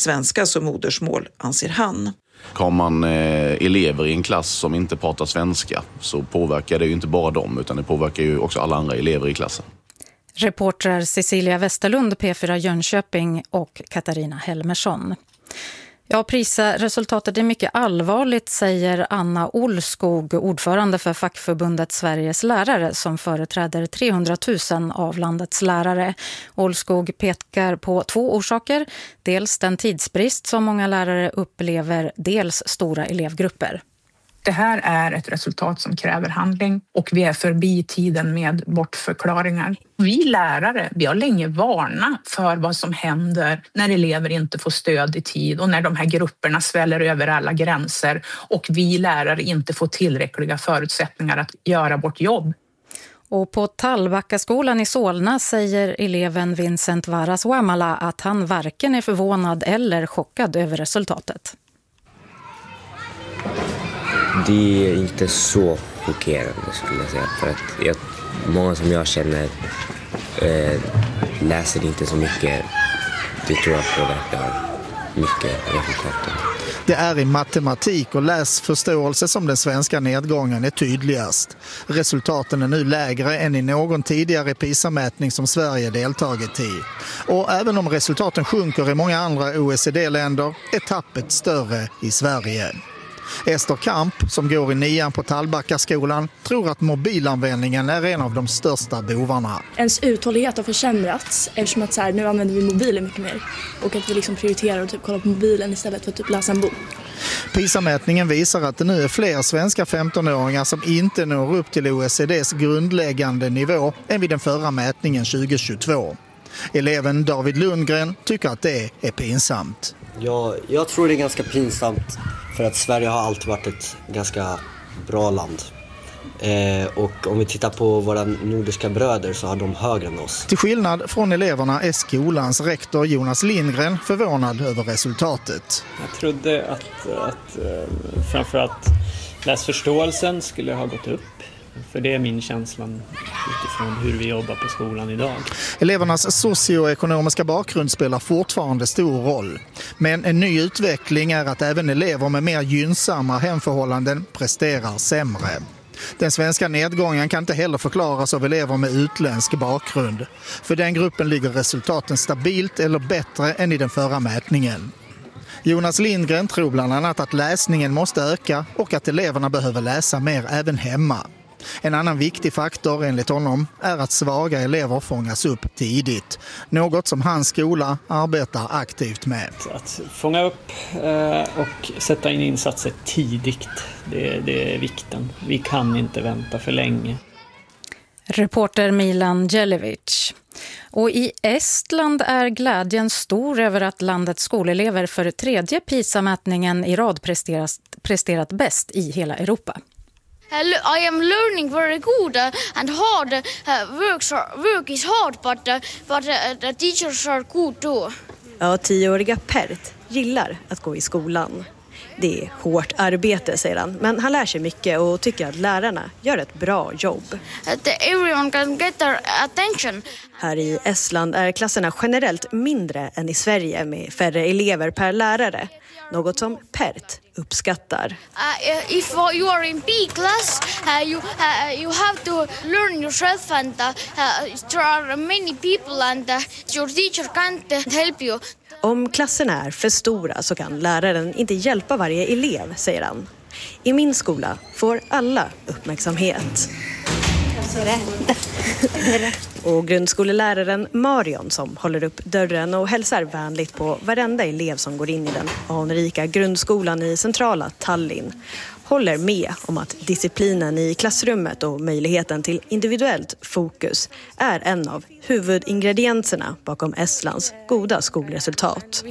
svenska som modersmål, anser han. Har man elever i en klass som inte pratar svenska så påverkar det ju inte bara dem utan det påverkar ju också alla andra elever i klassen. Reportrar Cecilia Westerlund, P4 Jönköping och Katarina Helmersson. Ja, PISA-resultatet är mycket allvarligt, säger Anna Olskog, ordförande för fackförbundet Sveriges lärare som företräder 300 000 av landets lärare. Olskog pekar på 2 orsaker, dels den tidsbrist som många lärare upplever, dels stora elevgrupper. Det här är ett resultat som kräver handling och vi är förbi tiden med bortförklaringar. Vi lärare, vi har länge varnat för vad som händer när elever inte får stöd i tid och när de här grupperna sväller över alla gränser och vi lärare inte får tillräckliga förutsättningar att göra vårt jobb. Och på Tallbackaskolan i Solna säger eleven Vincent Varaswamala att han varken är förvånad eller chockad över resultatet. Det är inte så chockerande skulle jag säga, för att många som jag känner läser inte så mycket. Det tror jag påverkar mycket resultaten. Det är i matematik och läsförståelse som den svenska nedgången är tydligast. Resultaten är nu lägre än i någon tidigare PISA-mätning som Sverige deltagit i. Och även om resultaten sjunker i många andra OECD-länder är tappet större i Sverige. Ester Kamp, som går i 9:an på Tallbackaskolan, tror att mobilanvändningen är en av de största bovarna. Ens uthållighet har försämrats eftersom att nu använder vi mobilen mycket mer. Och att vi prioriterar att kolla på mobilen istället för att läsa en bok. PISA-mätningen visar att det nu är fler svenska 15-åringar som inte når upp till OECDs grundläggande nivå än vid den förra mätningen 2022. Eleven David Lundgren tycker att det är pinsamt. Jag tror det är ganska pinsamt för att Sverige har alltid varit ett ganska bra land. Och om vi tittar på våra nordiska bröder så har de högre än oss. Till skillnad från eleverna är skolans rektor Jonas Lindgren förvånad över resultatet. Jag trodde att framförallt läsförståelsen skulle ha gått upp. För det är min känsla utifrån hur vi jobbar på skolan idag. Elevernas socioekonomiska bakgrund spelar fortfarande stor roll. Men en ny utveckling är att även elever med mer gynnsamma hemförhållanden presterar sämre. Den svenska nedgången kan inte heller förklaras av elever med utländsk bakgrund. För den gruppen ligger resultaten stabilt eller bättre än i den förra mätningen. Jonas Lindgren tror bland annat att läsningen måste öka och att eleverna behöver läsa mer även hemma. En annan viktig faktor enligt honom är att svaga elever fångas upp tidigt. Något som hans skola arbetar aktivt med. Att fånga upp och sätta in insatser tidigt, det är vikten. Vi kan inte vänta för länge. Reporter Milan Jelevic. Och i Estland är glädjen stor över att landets skolelever för 3:e PISA-mätningen i rad presterat bäst i hela Europa. I am learning very good and hard. Work is hard, but the teachers are good too. Ja, 10-åriga Pert gillar att gå i skolan. Det är hårt arbete, säger han. Men han lär sig mycket och tycker att lärarna gör ett bra jobb. Everyone can get their attention. Här i Estland är klasserna generellt mindre än i Sverige med färre elever per lärare. Något som Pert uppskattar. If you are in B-class, you have to learn yourself and there are many people and your teacher can't help you. Om klasserna är för stora så kan läraren inte hjälpa varje elev, säger han. I min skola får alla uppmärksamhet. Och grundskoleläraren Marion, som håller upp dörren och hälsar vänligt på varenda elev som går in i den anrika grundskolan i centrala Tallinn, håller med om att disciplinen i klassrummet och möjligheten till individuellt fokus är en av huvudingredienserna bakom Estlands goda skolresultat.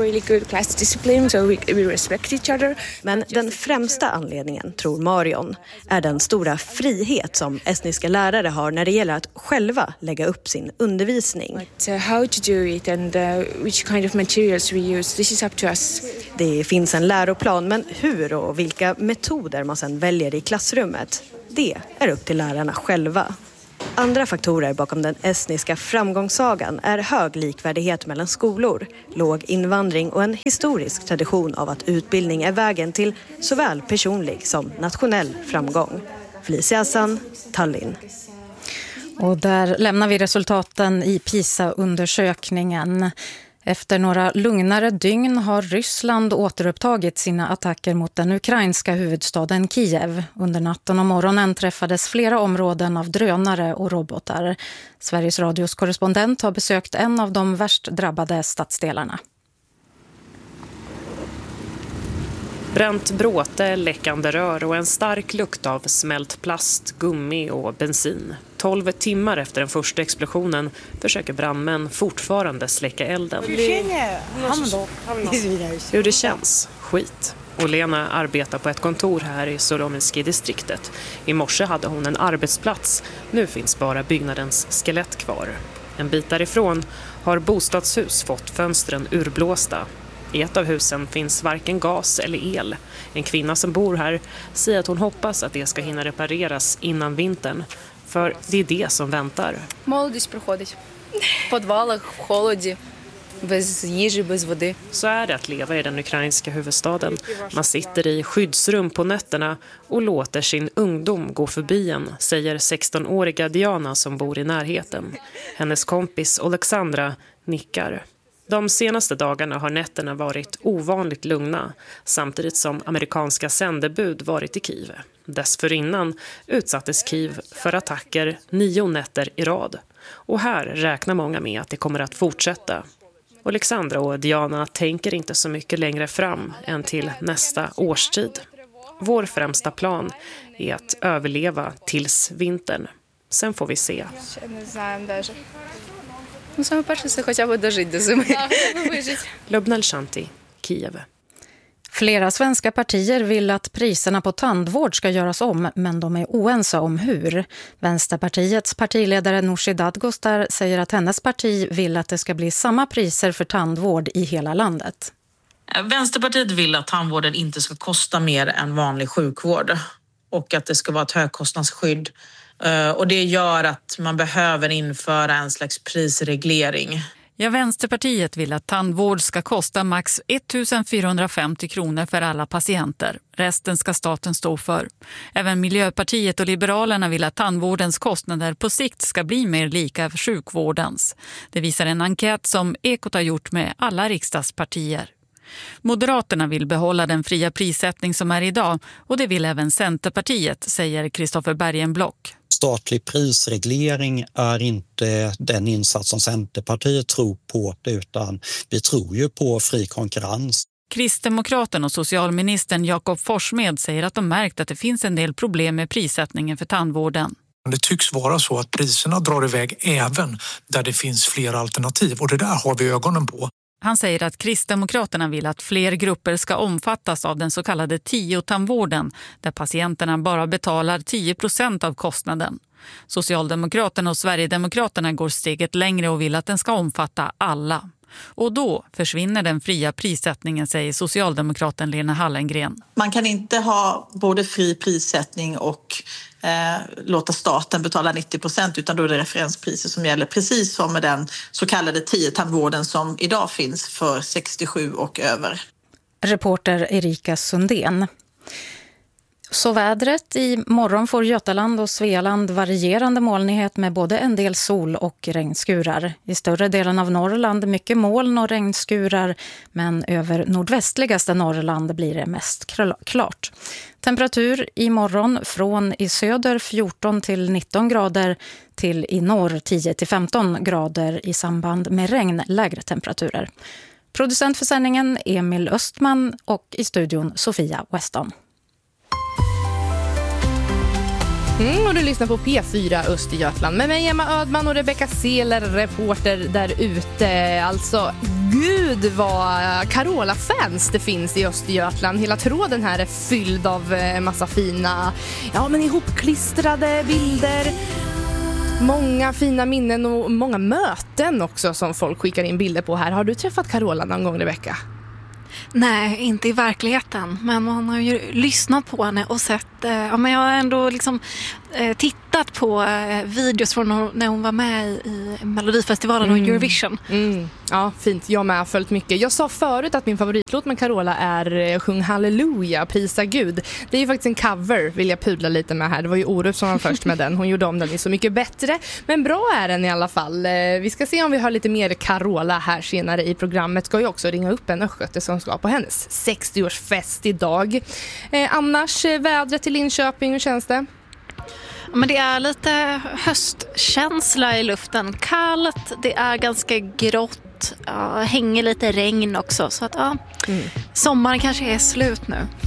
Men den främsta anledningen, tror Marion, är den stora frihet som estniska lärare har när det gäller att själva lägga upp sin undervisning. Det finns en läroplan, men hur och vilka metoder man sedan väljer i klassrummet, det är upp till lärarna själva. Andra faktorer bakom den estniska framgångssagan är hög likvärdighet mellan skolor, låg invandring och en historisk tradition av att utbildning är vägen till såväl personlig som nationell framgång. Felicia Hassan, Tallinn. Och där lämnar vi resultaten i PISA-undersökningen. Efter några lugnare dygn har Ryssland återupptagit sina attacker mot den ukrainska huvudstaden Kiev. Under natten och morgonen träffades flera områden av drönare och robotar. Sveriges Radios korrespondent har besökt en av de värst drabbade stadsdelarna. Bränt bråte, läckande rör och en stark lukt av smält plast, gummi och bensin. 12 timmar efter den första explosionen försöker brandmän fortfarande släcka elden. Hur det känns? Skit. Olena arbetar på ett kontor här i Solominski-distriktet. I morse hade hon en arbetsplats. Nu finns bara byggnadens skelett kvar. En bit därifrån har bostadshus fått fönstren urblåsta. I ett av husen finns varken gas eller el. En kvinna som bor här säger att hon hoppas att det ska hinna repareras innan vintern. För det är det som väntar. Så är det att leva i den ukrainska huvudstaden. Man sitter i skyddsrum på nätterna och låter sin ungdom gå förbi en, säger 16-åriga Diana som bor i närheten. Hennes kompis Alexandra nickar. De senaste dagarna har nätterna varit ovanligt lugna, samtidigt som amerikanska sändebud varit i Kiev. Dessförinnan utsattes Kiev för attacker 9 nätter i rad. Och här räknar många med att det kommer att fortsätta. Alexandra och Diana tänker inte så mycket längre fram än till nästa årstid. Vår främsta plan är att överleva tills vintern. Sen får vi se. Lubnal Shanti, Kiev. Flera svenska partier vill att priserna på tandvård ska göras om, men de är oense om hur. Vänsterpartiets partiledare Nooshi Dadgostar säger att hennes parti vill att det ska bli samma priser för tandvård i hela landet. Vänsterpartiet vill att tandvården inte ska kosta mer än vanlig sjukvård och att det ska vara ett högkostnadsskydd. Och det gör att man behöver införa en slags prisreglering. Ja, Vänsterpartiet vill att tandvård ska kosta max 1 450 kronor för alla patienter. Resten ska staten stå för. Även Miljöpartiet och Liberalerna vill att tandvårdens kostnader på sikt ska bli mer lika för sjukvårdens. Det visar en enkät som Ekot har gjort med alla riksdagspartier. Moderaterna vill behålla den fria prissättning som är idag och det vill även Centerpartiet, säger Kristoffer Bergenblock. Statlig prisreglering är inte den insats som Centerpartiet tror på, utan vi tror ju på fri konkurrens. Kristdemokraten och socialministern Jakob Forssmed säger att de märkt att det finns en del problem med prissättningen för tandvården. Det tycks vara så att priserna drar iväg även där det finns fler alternativ och det där har vi ögonen på. Han säger att Kristdemokraterna vill att fler grupper ska omfattas av den så kallade 10-tandvården där patienterna bara betalar 10% av kostnaden. Socialdemokraterna och Sverigedemokraterna går steget längre och vill att den ska omfatta alla. Och då försvinner den fria prissättningen, säger socialdemokraten Lena Hallengren. Man kan inte ha både fri prissättning och låta staten betala 90% utan då är det referenspriser som gäller, precis som med den så kallade 10-tandvården som idag finns för 67 och över. Reporter Erika Sundén. Så vädret: i morgon får Götaland och Svealand varierande molnighet med både en del sol och regnskurar. I större delen av Norrland mycket moln och regnskurar, men över nordvästligaste Norrland blir det mest klart. Temperatur i morgon från i söder 14 till 19 grader till i norr 10 till 15 grader i samband med regn, lägre temperaturer. Producent för sändningen Emil Östman och i studion Sofia Weston. Och du lyssnar på P4 Östergötland med mig Emma Ödman och Rebecca Seeler, reporter där ute. Alltså, gud vad Carola-fans det finns i Östergötland. Hela tråden här är fylld av massa fina, ihopklistrade bilder. Många fina minnen och många möten också som folk skickar in bilder på här. Har du träffat Carola någon gång, Rebecca? Nej, inte i verkligheten. Men man har ju lyssnat på henne och sett men jag har ändå liksom tittat på videos från när hon var med i Melodifestivalen och Eurovision. Ja, fint. Jag med har följt mycket. Jag sa förut att min favoritlåt med Carola är Sjung Halleluja, prisa Gud. Det är ju faktiskt en cover, vill jag pudla lite med här. Det var ju Orup som var först med den. Hon gjorde om den i Så mycket bättre. Men bra är den i alla fall. Vi ska se om vi har lite mer Carola här senare i programmet. Ska ju också ringa upp en östgöte som ska på hennes 60-årsfest idag. Annars, vädret i Linköping, hur känns det? Men det är lite höstkänsla i luften. Kallt, det är ganska grått, hänger lite regn också. Så att sommaren kanske är slut nu.